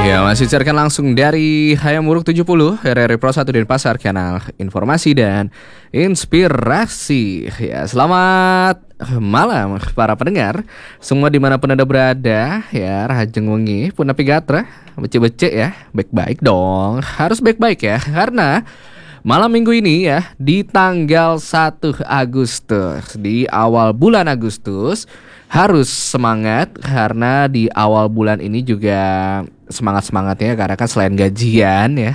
Ya, masih siarkan langsung dari Hayam Wuruk 70 RRI Pro 1 Denpasar, kanal informasi dan inspirasi. Ya, selamat malam para pendengar semua dimanapun Anda berada. Ya, rahajeng wengi pun api gatra becek-becek ya, baik-baik dong. Harus baik-baik ya, karena malam minggu ini ya, di tanggal 1 Agustus, di awal bulan Agustus, harus semangat karena di awal bulan ini juga semangat-semangatnya karena kan selain gajian ya.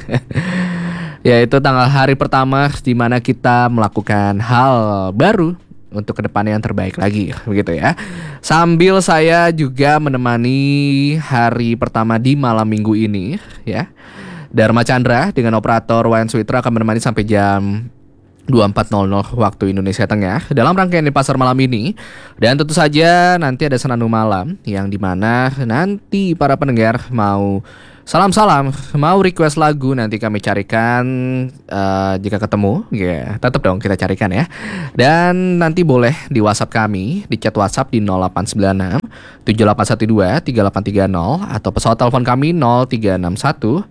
Yaitu tanggal hari pertama di mana kita melakukan hal baru untuk kedepannya yang terbaik lagi, begitu ya. Sambil saya juga menemani hari pertama di malam minggu ini ya. Dharma Chandra dengan operator Wayan Suitra akan menemani sampai jam 24.00 waktu Indonesia Tengah dalam rangkaian di pasar malam ini. Dan tentu saja nanti ada senandung malam yang dimana nanti para pendengar mau salam-salam, mau request lagu, nanti kami carikan jika ketemu ya, tetap dong kita carikan ya. Dan nanti boleh di WhatsApp kami, di chat WhatsApp di 0896 7812 3830 atau pesawat telepon kami 0361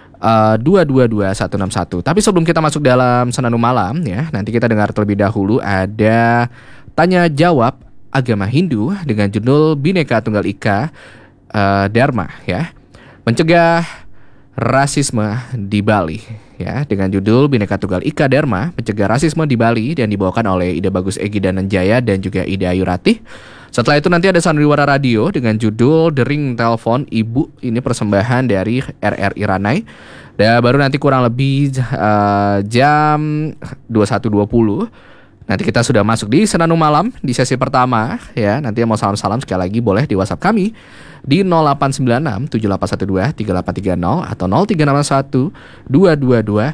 222 161. Tapi sebelum kita masuk dalam senandung malam ya, nanti kita dengar terlebih dahulu ada tanya jawab agama Hindu dengan judul Bhinneka Tunggal Ika Dharma ya, mencegah rasisme di Bali ya, dengan judul Bhinneka Tunggal Ika Dharma mencegah rasisme di Bali, dan dibawakan oleh Ida Bagus Egy Dananjaya dan juga Ida Ayu Ratih. Setelah itu nanti ada Sandiwara Radio dengan judul Dering Telepon Ibu, ini persembahan dari RRI Ranai. Dan baru nanti kurang lebih jam 21.20 nanti kita sudah masuk di senandung malam di sesi pertama ya. Nanti yang mau salam-salam sekali lagi boleh di WhatsApp kami di 0896 7812 3830 atau 0361 222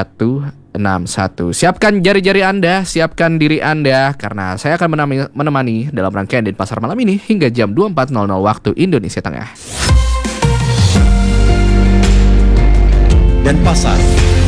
161. Siapkan jari-jari Anda, siapkan diri Anda, karena saya akan menemani dalam rangkaian di pasar malam ini hingga jam 24.00 waktu Indonesia Tengah. Dan pasar